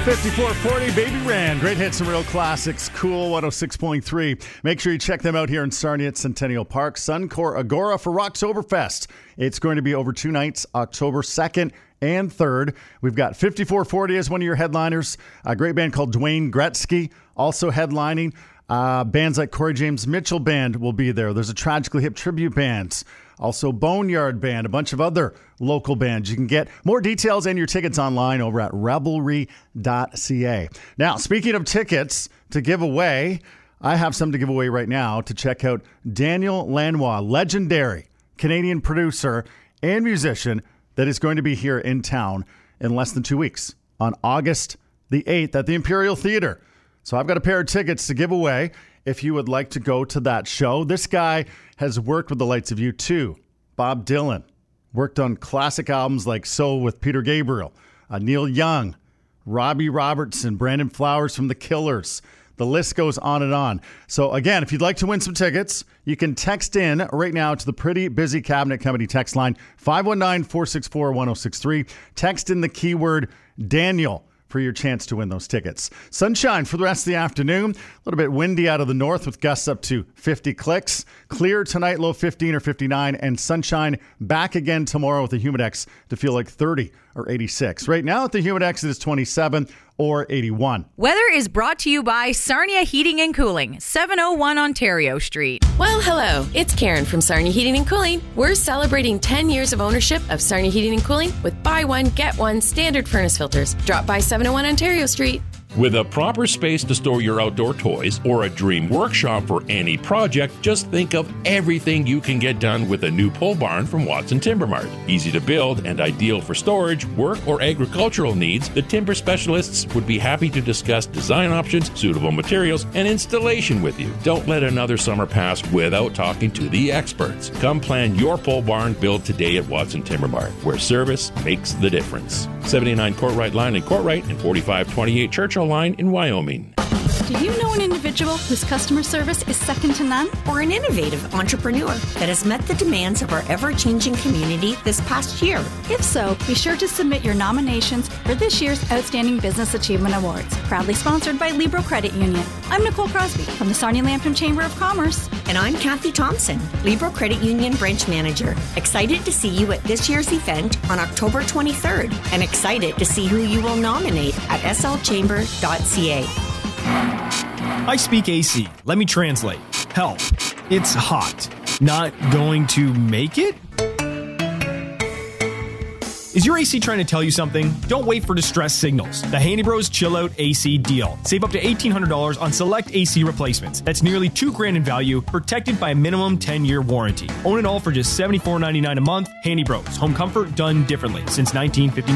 5440 Baby Ran. Great hits and real classics. Cool 106.3. Make sure you check them out here in Sarnia at Centennial Park. Suncor Agora for Rocktoberfest. It's going to be over 2 nights, October 2nd and 3rd. We've got 5440 as one of your headliners. A great band called Dwayne Gretzky also headlining. Bands like Corey James Mitchell Band will be there. There's a Tragically Hip tribute band. Also Boneyard Band, a bunch of other local bands. You can get more details and your tickets online over at revelry.ca. Now, speaking of tickets to give away, I have some to give away right now to check out Daniel Lanois, legendary Canadian producer and musician that is going to be here in town in less than 2 weeks on August the 8th at the Imperial Theater. So I've got a pair of tickets to give away if you would like to go to that show. This guy has worked with the likes of U2, Bob Dylan, worked on classic albums like So with Peter Gabriel, Neil Young, Robbie Robertson, Brandon Flowers from The Killers. The list goes on and on. So again, if you'd like to win some tickets, you can text in right now to the Pretty Busy Cabinet Company text line, 519-464-1063. Text in the keyword Daniel for your chance to win those tickets. Sunshine for the rest of the afternoon. A little bit windy out of the north with gusts up to 50 clicks. Clear tonight, low 15 or 59. And sunshine back again tomorrow with the Humidex to feel like 30 or 86. Right now at the Humidex, it is 27 or 81. Weather is brought to you by Sarnia Heating and Cooling, 701 Ontario Street. Well, hello. It's Karen from Sarnia Heating and Cooling. We're celebrating 10 years of ownership of Sarnia Heating and Cooling with buy one, get one standard furnace filters. Drop by 701 Ontario Street. With a proper space to store your outdoor toys or a dream workshop for any project, just think of everything you can get done with a new pole barn from Watson Timber Mart. Easy to build and ideal for storage, work, or agricultural needs, the timber specialists would be happy to discuss design options, suitable materials, and installation with you. Don't let another summer pass without talking to the experts. Come plan your pole barn build today at Watson Timber Mart, where service makes the difference. 79 Courtright Line in Courtright and 4528 Churchill Line in Wyoming. Do you know an individual whose customer service is second to none? Or an innovative entrepreneur that has met the demands of our ever-changing community this past year? If so, be sure to submit your nominations for this year's Outstanding Business Achievement Awards, proudly sponsored by Libro Credit Union. I'm Nicole Crosby from the Sarnia-Lambton Chamber of Commerce. And I'm Kathy Thompson, Libro Credit Union Branch Manager. Excited to see you at this year's event on October 23rd, and excited to see who you will nominate at slchamber.ca. I speak AC. Let me translate. Help. It's hot. Not going to make it? Is your AC trying to tell you something? Don't wait for distress signals. The Handy Bros Chill Out AC deal. Save up to $1,800 on select AC replacements. That's nearly $2,000 in value, protected by a minimum 10-year warranty. Own it all for just $74.99 a month. Handy Bros. Home comfort done differently since 1959.